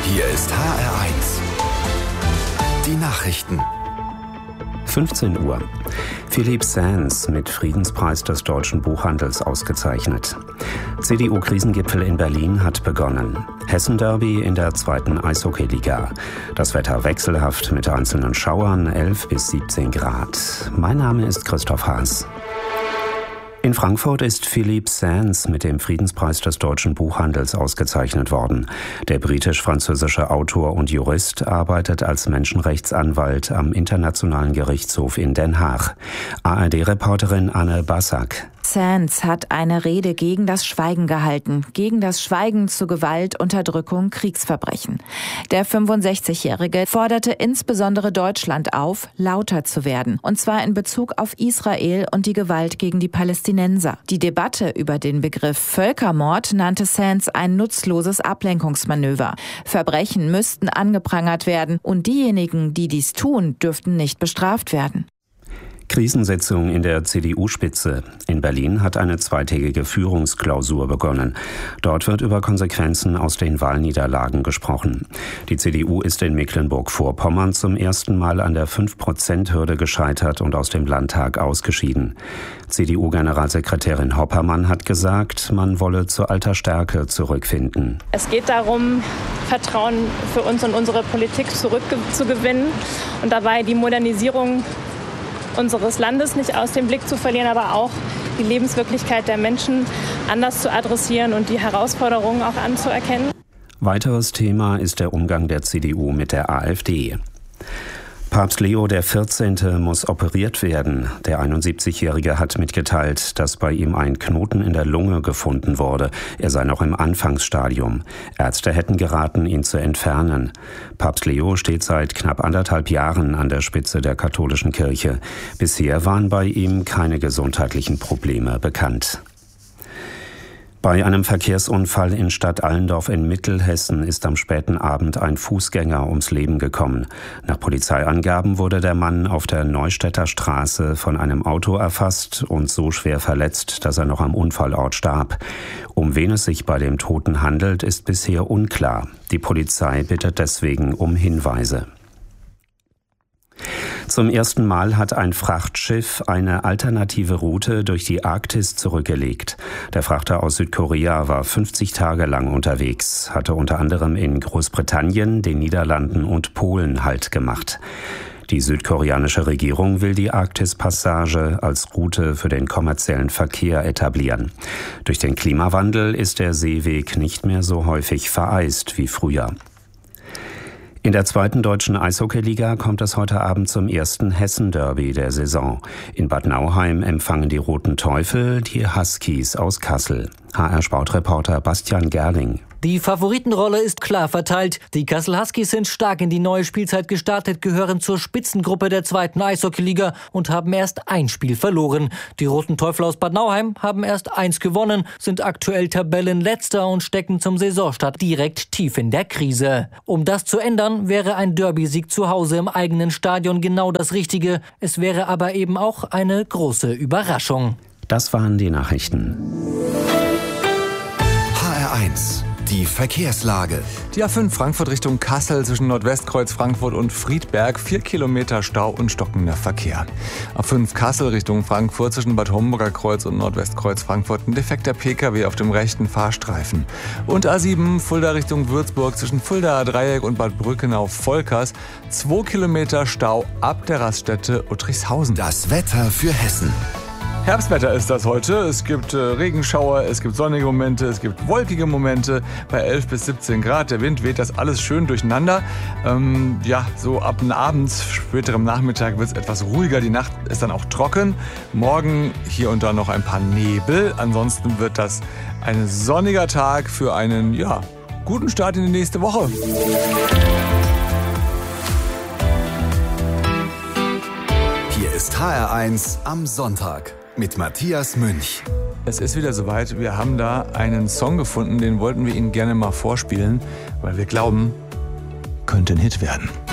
Hier ist HR1. Die Nachrichten. 15 Uhr. Philipp Sands mit Friedenspreis des deutschen Buchhandels ausgezeichnet. CDU-Krisengipfel in Berlin hat begonnen. Hessen-Derby in der 2. Eishockeyliga. Das Wetter wechselhaft mit einzelnen Schauern, 11 bis 17 Grad. Mein Name ist Christoph Haas. In Frankfurt ist Philipp Sands mit dem Friedenspreis des deutschen Buchhandels ausgezeichnet worden. Der britisch-französische Autor und Jurist arbeitet als Menschenrechtsanwalt am Internationalen Gerichtshof in Den Haag. ARD-Reporterin Anne Bassack. Sands hat eine Rede gegen das Schweigen gehalten, gegen das Schweigen zu Gewalt, Unterdrückung, Kriegsverbrechen. Der 65-Jährige forderte insbesondere Deutschland auf, lauter zu werden, und zwar in Bezug auf Israel und die Gewalt gegen die Palästinenser. Die Debatte über den Begriff Völkermord nannte Sands ein nutzloses Ablenkungsmanöver. Verbrechen müssten angeprangert werden und diejenigen, die dies tun, dürften nicht bestraft werden. Krisensitzung in der CDU-Spitze. In Berlin hat eine zweitägige Führungsklausur begonnen. Dort wird über Konsequenzen aus den Wahlniederlagen gesprochen. Die CDU ist in Mecklenburg-Vorpommern zum ersten Mal an der 5%-Hürde gescheitert und aus dem Landtag ausgeschieden. CDU-Generalsekretärin Hoppermann hat gesagt, man wolle zu alter Stärke zurückfinden. Es geht darum, Vertrauen für uns und unsere Politik zurückzugewinnen und dabei die Modernisierung unseres Landes nicht aus dem Blick zu verlieren, aber auch die Lebenswirklichkeit der Menschen anders zu adressieren und die Herausforderungen auch anzuerkennen. Weiteres Thema ist der Umgang der CDU mit der AfD. Papst Leo XIV. Muss operiert werden. Der 71-Jährige hat mitgeteilt, dass bei ihm ein Knoten in der Lunge gefunden wurde. Er sei noch im Anfangsstadium. Ärzte hätten geraten, ihn zu entfernen. Papst Leo steht seit knapp 1,5 Jahren an der Spitze der katholischen Kirche. Bisher waren bei ihm keine gesundheitlichen Probleme bekannt. Bei einem Verkehrsunfall in Stadt Allendorf in Mittelhessen ist am späten Abend ein Fußgänger ums Leben gekommen. Nach Polizeiangaben wurde der Mann auf der Neustädter Straße von einem Auto erfasst und so schwer verletzt, dass er noch am Unfallort starb. Um wen es sich bei dem Toten handelt, ist bisher unklar. Die Polizei bittet deswegen um Hinweise. Zum ersten Mal hat ein Frachtschiff eine alternative Route durch die Arktis zurückgelegt. Der Frachter aus Südkorea war 50 Tage lang unterwegs, hatte unter anderem in Großbritannien, den Niederlanden und Polen Halt gemacht. Die südkoreanische Regierung will die Arktis-Passage als Route für den kommerziellen Verkehr etablieren. Durch den Klimawandel ist der Seeweg nicht mehr so häufig vereist wie früher. In der 2. deutschen Eishockeyliga kommt es heute Abend zum ersten Hessen-Derby der Saison. In Bad Nauheim empfangen die Roten Teufel die Huskies aus Kassel. HR-Sportreporter Bastian Gerling. Die Favoritenrolle ist klar verteilt. Die Kassel Huskies sind stark in die neue Spielzeit gestartet, gehören zur Spitzengruppe der 2. Eishockeyliga und haben erst ein Spiel verloren. Die Roten Teufel aus Bad Nauheim haben erst 1 gewonnen, sind aktuell Tabellenletzter und stecken zum Saisonstart direkt tief in der Krise. Um das zu ändern, wäre ein Derby-Sieg zu Hause im eigenen Stadion genau das Richtige. Es wäre aber eben auch eine große Überraschung. Das waren die Nachrichten. HR1. Die Verkehrslage. Die A5 Frankfurt Richtung Kassel zwischen Nordwestkreuz Frankfurt und Friedberg. 4 Kilometer Stau und stockender Verkehr. A5 Kassel Richtung Frankfurt zwischen Bad Homburger Kreuz und Nordwestkreuz Frankfurt. Ein defekter Pkw auf dem rechten Fahrstreifen. Und A7 Fulda Richtung Würzburg zwischen Fuldaer Dreieck und Bad Brückenau-Volkers. 2 Kilometer Stau ab der Raststätte Uttrichshausen. Das Wetter für Hessen. Herbstwetter ist das heute. Es gibt Regenschauer, es gibt sonnige Momente, es gibt wolkige Momente bei 11 bis 17 Grad. Der Wind weht das alles schön durcheinander. So ab dem Abend, späterem Nachmittag wird es etwas ruhiger. Die Nacht ist dann auch trocken. Morgen hier und da noch ein paar Nebel. Ansonsten wird das ein sonniger Tag für einen guten Start in die nächste Woche. Hier ist HR1 am Sonntag mit Matthias Münch. Es ist wieder soweit. Wir haben da einen Song gefunden, den wollten wir Ihnen gerne mal vorspielen, weil wir glauben, könnte ein Hit werden.